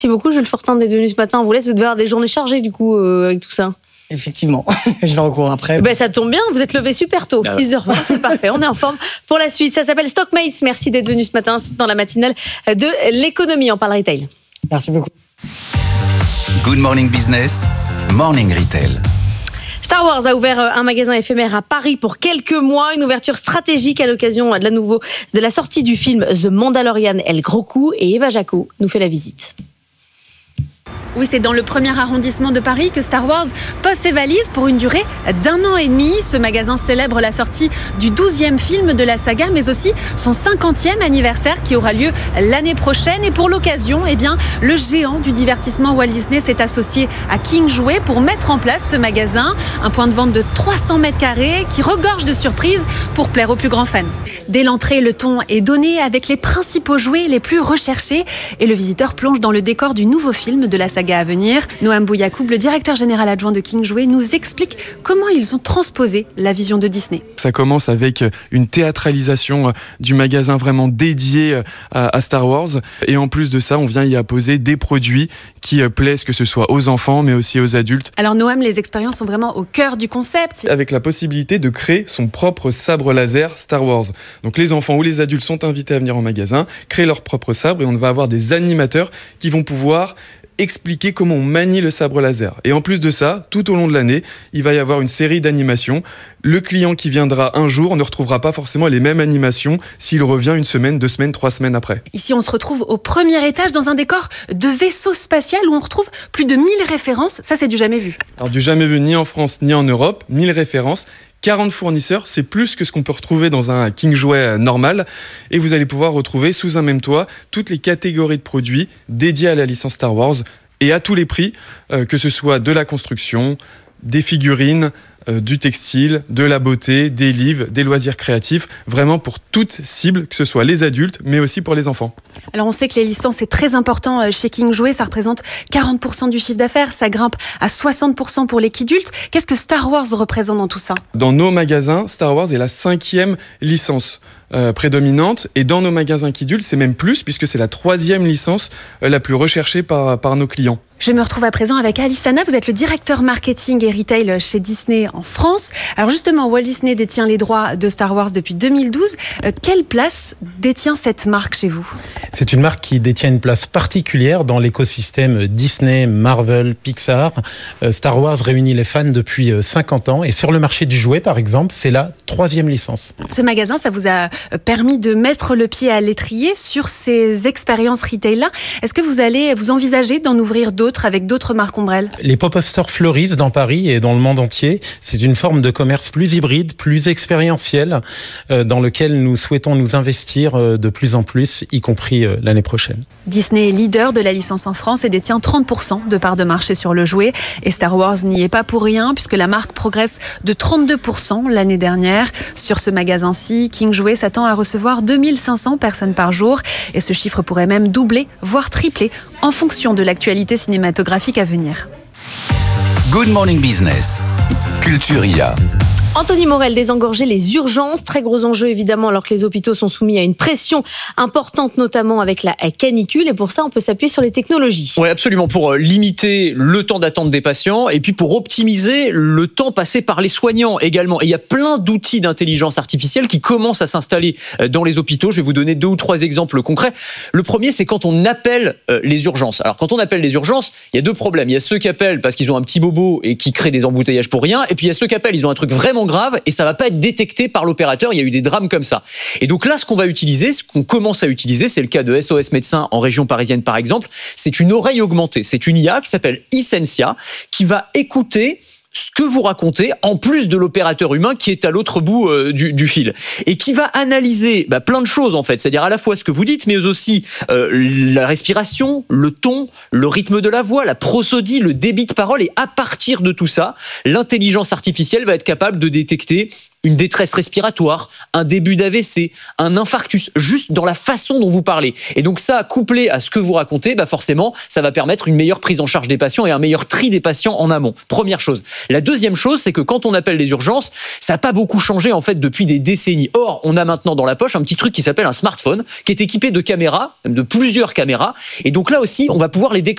Merci beaucoup, Jules Fortin, d'être venu ce matin. On vous laisse, vous devez avoir des journées chargées, du coup, avec tout ça. Effectivement, je vais recourir après. Ça tombe bien, vous êtes levé super tôt, 6h20, c'est parfait, on est en forme pour la suite. Ça s'appelle Stockmates, merci d'être venu ce matin dans la matinale de l'économie. On parle retail. Merci beaucoup. Good Morning Business, Morning Retail. Star Wars a ouvert un magasin éphémère à Paris pour quelques mois, une ouverture stratégique à l'occasion de la sortie du film The Mandalorian El Grogu, et Eva Jaco nous fait la visite. Oui, c'est dans le premier arrondissement de Paris que Star Wars pose ses valises pour une durée d'1 an et demi. Ce magasin célèbre la sortie du 12e film de la saga, mais aussi son 50e anniversaire qui aura lieu l'année prochaine. Et pour l'occasion, le géant du divertissement Walt Disney s'est associé à King Jouet pour mettre en place ce magasin. Un point de vente de 300 mètres carrés qui regorge de surprises pour plaire aux plus grands fans. Dès l'entrée, le ton est donné avec les principaux jouets les plus recherchés et le visiteur plonge dans le décor du nouveau film de la saga à venir. Noam Bouyakoub, le directeur général adjoint de King Jouet, nous explique comment ils ont transposé la vision de Disney. Ça commence avec une théâtralisation du magasin vraiment dédié à Star Wars. Et en plus de ça, on vient y apposer des produits qui plaisent, que ce soit aux enfants, mais aussi aux adultes. Alors Noam, les expériences sont vraiment au cœur du concept. Avec la possibilité de créer son propre sabre laser Star Wars. Donc les enfants ou les adultes sont invités à venir en magasin, créer leur propre sabre, et on va avoir des animateurs qui vont pouvoir expliquer comment on manie le sabre laser. Et en plus de ça, tout au long de l'année, il va y avoir une série d'animations. Le client qui viendra un jour ne retrouvera pas forcément les mêmes animations s'il revient 1 semaine, 2 semaines, 3 semaines après. Ici, on se retrouve au premier étage dans un décor de vaisseau spatial où on retrouve plus de 1000 références. Ça, c'est du jamais vu. Alors du jamais vu ni en France ni en Europe, 1000 références. 40 fournisseurs, c'est plus que ce qu'on peut retrouver dans un King Jouet normal. Et vous allez pouvoir retrouver sous un même toit toutes les catégories de produits dédiés à la licence Star Wars et à tous les prix, que ce soit de la construction, des figurines, du textile, de la beauté, des livres, des loisirs créatifs, vraiment pour toute cible, que ce soit les adultes, mais aussi pour les enfants. Alors on sait que les licences, c'est très important chez King Jouet, ça représente 40% du chiffre d'affaires, ça grimpe à 60% pour les kidultes. Qu'est-ce que Star Wars représente dans tout ça ? Dans nos magasins, Star Wars est la 5e licence prédominante, et dans nos magasins kidultes, c'est même plus, puisque c'est la 3e licence la plus recherchée par nos clients. Je me retrouve à présent avec Alice Hanna, vous êtes le directeur marketing et retail chez Disney en France. Alors justement, Walt Disney détient les droits de Star Wars depuis 2012. Quelle place détient cette marque chez vous ? C'est une marque qui détient une place particulière dans l'écosystème Disney, Marvel, Pixar. Star Wars réunit les fans depuis 50 ans et sur le marché du jouet, par exemple, c'est la 3e licence. Ce magasin, ça vous a permis de mettre le pied à l'étrier sur ces expériences retail-là. Est-ce que vous envisagez d'en ouvrir d'autres avec d'autres marques ombrelles ? Les pop-up stores fleurissent dans Paris et dans le monde entier. C'est une forme de commerce plus hybride, plus expérientiel, dans lequel nous souhaitons nous investir de plus en plus, y compris l'année prochaine. Disney est leader de la licence en France et détient 30% de part de marché sur le jouet. Et Star Wars n'y est pas pour rien, puisque la marque progresse de 32% l'année dernière. Sur ce magasin-ci, King Jouet s'attend à recevoir 2500 personnes par jour. Et ce chiffre pourrait même doubler, voire tripler, en fonction de l'actualité cinématographique à venir. Good Morning Business, Culture IA. Anthony Morel, désengorger les urgences, très gros enjeu évidemment alors que les hôpitaux sont soumis à une pression importante, notamment avec la canicule, et pour ça on peut s'appuyer sur les technologies. Oui, absolument, pour limiter le temps d'attente des patients et puis pour optimiser le temps passé par les soignants également. Et il y a plein d'outils d'intelligence artificielle qui commencent à s'installer dans les hôpitaux. Je vais vous donner 2 ou 3 exemples concrets. Le premier, c'est quand on appelle les urgences. Alors quand on appelle les urgences, il y a 2 problèmes. Il y a ceux qui appellent parce qu'ils ont un petit bobo et qui créent des embouteillages pour rien, et puis il y a ceux qui appellent, ils ont un truc vraiment grave et ça va pas être détecté par l'opérateur. Il y a eu des drames comme ça. Et donc là, ce qu'on commence à utiliser, c'est le cas de SOS Médecins en région parisienne par exemple, c'est une oreille augmentée. C'est une IA qui s'appelle Essentia qui va écouter ce que vous racontez, en plus de l'opérateur humain qui est à l'autre bout du fil, et qui va analyser plein de choses en fait, c'est-à-dire à la fois ce que vous dites, mais aussi la respiration, le ton, le rythme de la voix, la prosodie, le débit de parole, et à partir de tout ça, l'intelligence artificielle va être capable de détecter une détresse respiratoire, un début d'AVC, un infarctus, juste dans la façon dont vous parlez. Et donc ça, couplé à ce que vous racontez, forcément, ça va permettre une meilleure prise en charge des patients et un meilleur tri des patients en amont. Première chose. La deuxième chose, c'est que quand on appelle les urgences, ça n'a pas beaucoup changé en fait depuis des décennies. Or, on a maintenant dans la poche un petit truc qui s'appelle un smartphone, qui est équipé de caméras, de plusieurs caméras. Et donc là aussi, on va pouvoir les